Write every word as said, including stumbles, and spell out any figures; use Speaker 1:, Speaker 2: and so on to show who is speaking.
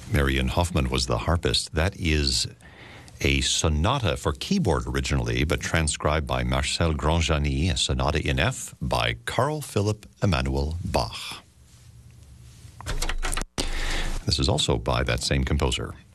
Speaker 1: Marian Hoffman was the harpist. That is a sonata for keyboard originally, but transcribed by Marcel Grandjani, a sonata in F by Carl Philipp Emanuel Bach. This is also by that same composer.